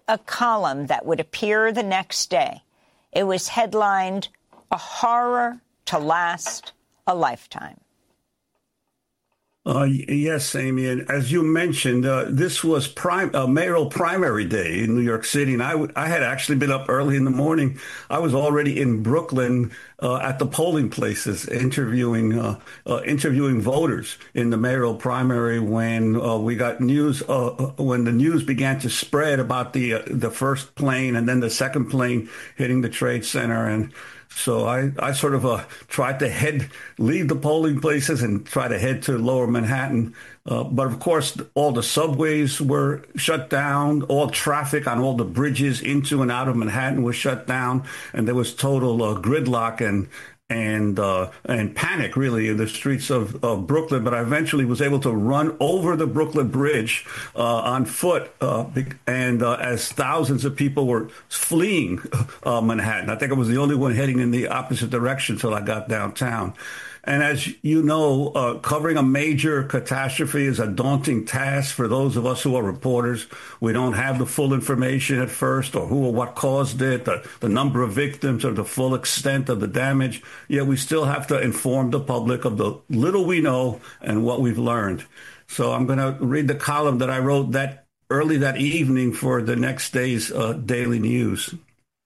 a column that would appear the next day. It was headlined, "A Horror to Last a Lifetime." Yes, Amy. And as you mentioned, this was mayoral primary day in New York City. And I had actually been up early in the morning. I was already in Brooklyn at the polling places interviewing voters in the mayoral primary when we got news, when the news began to spread about the first plane and then the second plane hitting the Trade Center. And so I sort of tried to leave the polling places and try to head to lower Manhattan. But of course, all the subways were shut down. All traffic on all the bridges into and out of Manhattan was shut down. And there was total gridlock and panic, really, in the streets of Brooklyn. But I eventually was able to run over the Brooklyn Bridge on foot, and as thousands of people were fleeing Manhattan. I think I was the only one heading in the opposite direction till I got downtown. And as you know, covering a major catastrophe is a daunting task for those of us who are reporters. We don't have the full information at first, or who or what caused it, the number of victims, or the full extent of the damage. Yet we still have to inform the public of the little we know and what we've learned. So I'm going to read the column that I wrote early that evening for the next day's Daily News.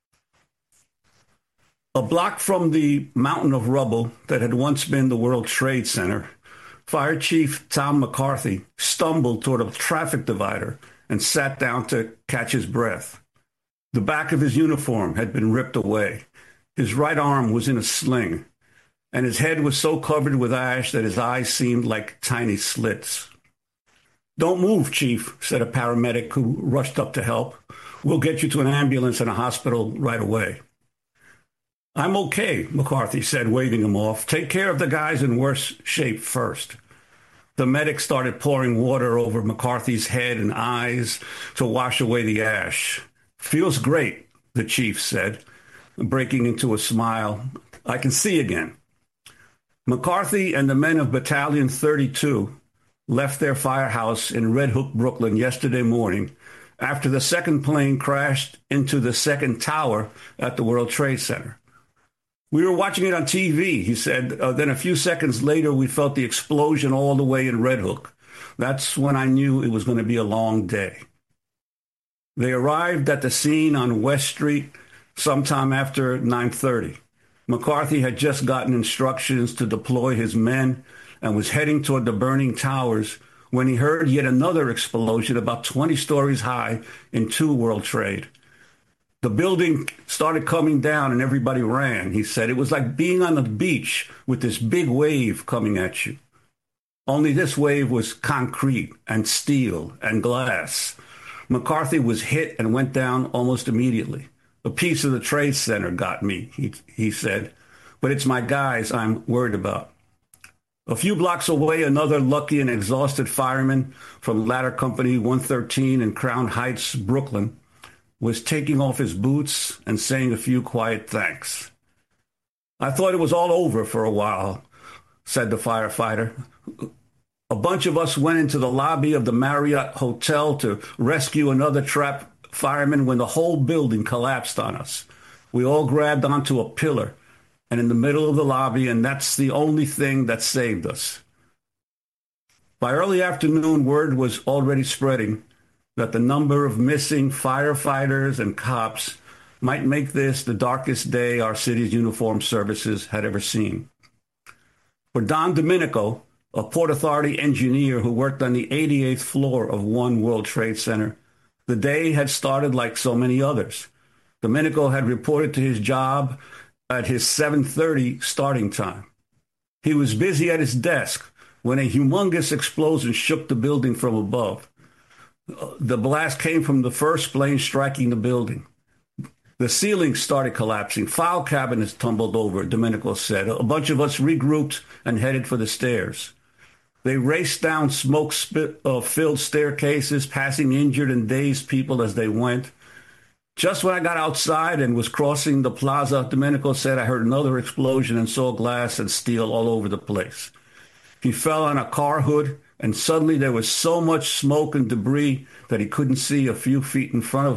A block from the mountain of rubble that had once been the World Trade Center, Fire Chief Tom McCarthy stumbled toward a traffic divider and sat down to catch his breath. The back of his uniform had been ripped away. His right arm was in a sling, and his head was so covered with ash that his eyes seemed like tiny slits. "Don't move, Chief," said a paramedic who rushed up to help. "We'll get you to an ambulance and a hospital right away." "I'm okay," McCarthy said, waving him off. "Take care of the guys in worse shape first." The medic started pouring water over McCarthy's head and eyes to wash away the ash. "Feels great," the chief said, breaking into a smile. "I can see again." McCarthy and the men of Battalion 32 left their firehouse in Red Hook, Brooklyn yesterday morning after the second plane crashed into the second tower at the World Trade Center. "We were watching it on TV," he said. "Then a few seconds later, we felt the explosion all the way in Red Hook. That's when I knew it was going to be a long day." They arrived at the scene on West Street sometime after 9:30. McCarthy had just gotten instructions to deploy his men and was heading toward the burning towers when he heard yet another explosion about 20 stories high in 2 World Trade. "The building started coming down and everybody ran," he said. "It was like being on the beach with this big wave coming at you. Only this wave was concrete and steel and glass." McCarthy was hit and went down almost immediately. "A piece of the Trade Center got me," he said, "but it's my guys I'm worried about." A few blocks away, another lucky and exhausted fireman from Ladder Company 113 in Crown Heights, Brooklyn, was taking off his boots and saying a few quiet thanks. "I thought it was all over for a while," said the firefighter. "A bunch of us went into the lobby of the Marriott Hotel to rescue another trapped fireman when the whole building collapsed on us. We all grabbed onto a pillar and in the middle of the lobby, and that's the only thing that saved us." By early afternoon, word was already spreading that the number of missing firefighters and cops might make this the darkest day our city's uniformed services had ever seen. For Don Domenico, a Port Authority engineer who worked on the 88th floor of One World Trade Center, the day had started like so many others. Domenico had reported to his job at his 7:30 starting time. He was busy at his desk when a humongous explosion shook the building from above. The blast came from the first plane striking the building. The ceiling started collapsing. File cabinets tumbled over, Domenico said. A bunch of us regrouped and headed for the stairs. They raced down smoke-filled staircases, passing injured and dazed people as they went. Just when I got outside and was crossing the plaza, Domenico said, I heard another explosion and saw glass and steel all over the place. He fell on a car hood, and suddenly there was so much smoke and debris that he couldn't see a few feet in front of him.